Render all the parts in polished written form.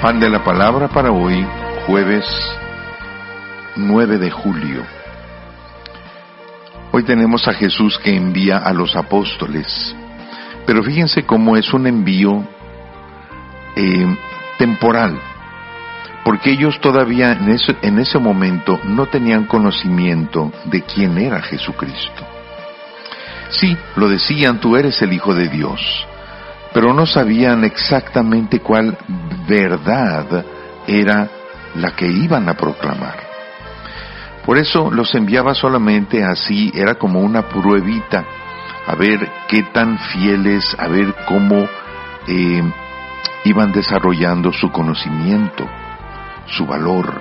Pan de la palabra para hoy, jueves 9 de julio. Hoy tenemos a Jesús que envía a los apóstoles, pero fíjense cómo es un envío temporal, porque ellos todavía en ese momento no tenían conocimiento de quién era Jesucristo. Sí, lo decían, tú eres el Hijo de Dios, pero no sabían exactamente cuál verdad era la que iban a proclamar. Por eso los enviaba solamente así, era como una pruebita, a ver qué tan fieles, a ver cómo iban desarrollando su conocimiento, su valor,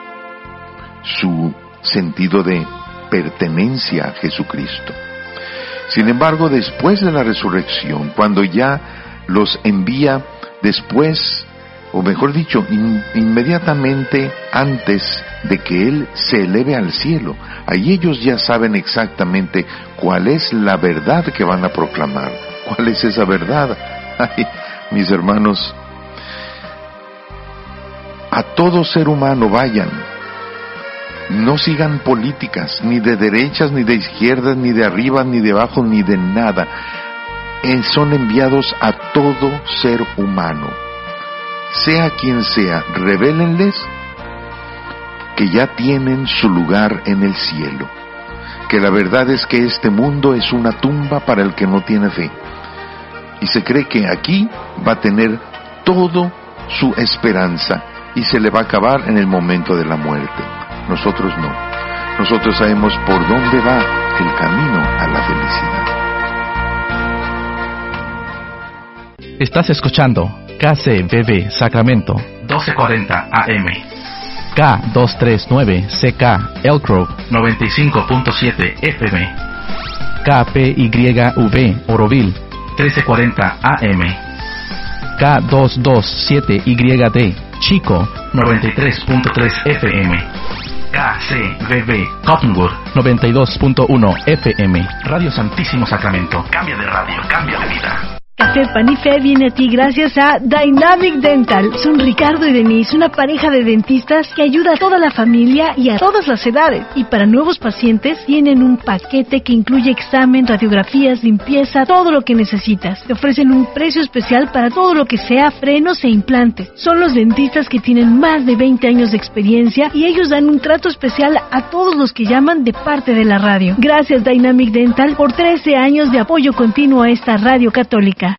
su sentido de pertenencia a Jesucristo. Sin embargo, después de la resurrección, cuando ya los envía después, o mejor dicho, inmediatamente antes de que Él se eleve al cielo, ahí ellos ya saben exactamente cuál es la verdad que van a proclamar. ¿Cuál es esa verdad? Ay, mis hermanos, a todo ser humano vayan, no sigan políticas, ni de derechas, ni de izquierdas, ni de arriba, ni de abajo, ni de nada. Son enviados a todo ser humano, sea quien sea, revélenles que ya tienen su lugar en el cielo, que la verdad es que este mundo es una tumba para el que no tiene fe, y se cree que aquí va a tener todo su esperanza, y se le va a acabar en el momento de la muerte. Nosotros no. Nosotros sabemos por dónde va el camino a la felicidad. Estás escuchando KCBB Sacramento 1240 AM, K239CK Elk Grove 95.7 FM, KPYV Oroville 1340 AM, K227YD Chico 93.3 FM, KCBB Cottonwood 92.1 FM. Radio Santísimo Sacramento. Cambia de radio, cambia de vida. Café Pan y Fe viene a ti gracias a Dynamic Dental. Son Ricardo y Denise, una pareja de dentistas que ayuda a toda la familia y a todas las edades. Y para nuevos pacientes tienen un paquete que incluye examen, radiografías, limpieza, todo lo que necesitas. Te ofrecen un precio especial para todo lo que sea frenos e implantes. Son los dentistas que tienen más de 20 años de experiencia y ellos dan un trato especial a todos los que llaman de parte de la radio. Gracias Dynamic Dental por 13 años de apoyo continuo a esta radio católica.